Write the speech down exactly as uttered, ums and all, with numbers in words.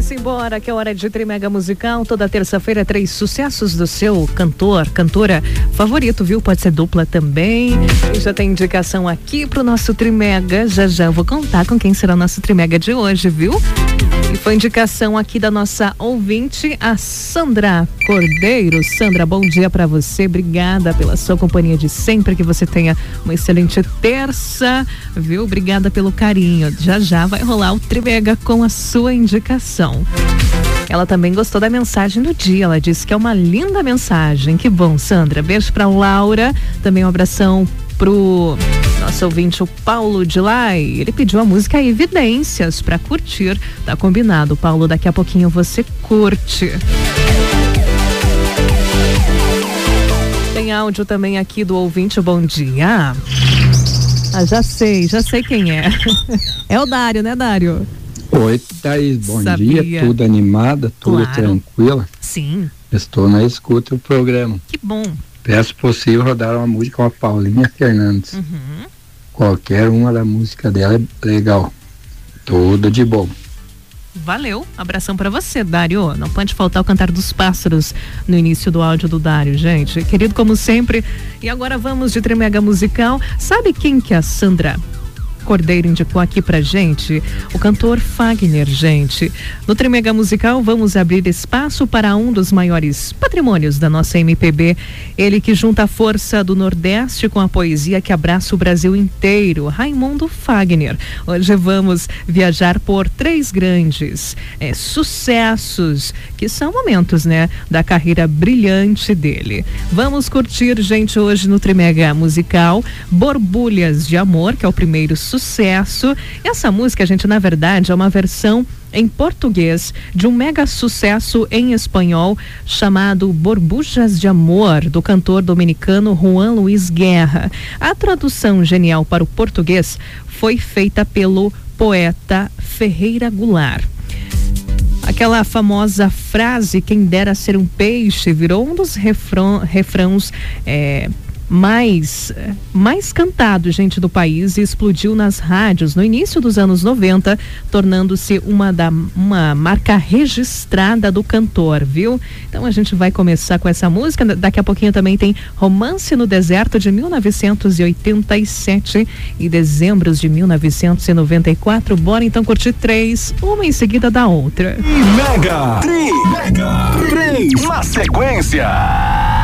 Vamos embora, que é hora de Trimega Musical. Toda terça-feira, três sucessos do seu cantor, cantora favorito, viu? Pode ser dupla também. E já tem indicação aqui pro nosso Trimega. Já já eu vou contar com quem será o nosso Trimega de hoje, viu? E foi indicação aqui da nossa ouvinte, a Sandra Cordeiro. Sandra, bom dia pra você. Obrigada pela sua companhia de sempre. Que você tenha uma excelente terça, viu? Obrigada pelo carinho. Já já vai rolar o Trimega com a sua indicação. Ela também gostou da mensagem do dia. Ela disse que é uma linda mensagem. Que bom, Sandra. Beijo pra Laura. Também um abração pro nosso ouvinte, o Paulo de Lai. Ele pediu a música Evidências pra curtir. Tá combinado, Paulo. Daqui a pouquinho você curte. Tem áudio também aqui do ouvinte. Bom dia. Ah, já sei, já sei quem é. É o Dário, né, Dário? Oi, Thaís, bom Sabia. dia, tudo animada, tudo Claro. tranquila? Sim. Estou na escuta do programa. Que bom. Peço possível rodar uma música com a Paulinha Fernandes. Uhum. Qualquer uma da música dela é legal. Tudo de bom. Valeu, abração pra você, Dário. Não pode faltar o Cantar dos Pássaros no início do áudio do Dário, gente. Querido como sempre. E agora vamos de Trimega Musical. Sabe quem que a Sandra Cordeiro indicou aqui pra gente? O cantor Fagner, gente. No Trimega Musical vamos abrir espaço para um dos maiores patrimônios da nossa M P B. Ele que junta a força do Nordeste com a poesia que abraça o Brasil inteiro, Raimundo Fagner. Hoje vamos viajar por três grandes é, sucessos, que são momentos, né, da carreira brilhante dele. Vamos curtir, gente, hoje no Trimega Musical, Borbulhas de Amor, que é o primeiro sucesso. Sucesso. Essa música, gente, na verdade é uma versão em português de um mega sucesso em espanhol chamado Borbulhas de Amor, do cantor dominicano Juan Luis Guerra. A tradução genial para o português foi feita pelo poeta Ferreira Goulart. Aquela famosa frase, quem dera ser um peixe, virou um dos refrão, refrãos é, mais, mais cantado, gente, do país, e explodiu nas rádios no início dos anos noventa, tornando-se uma, da, uma marca registrada do cantor, viu? Então a gente vai começar com essa música. Daqui a pouquinho também tem Romance no Deserto, de mil novecentos e oitenta e sete, e Dezembros de mil novecentos e noventa e quatro. Bora então curtir três, uma em seguida da outra. Mega, Tri, Mega, três na sequência.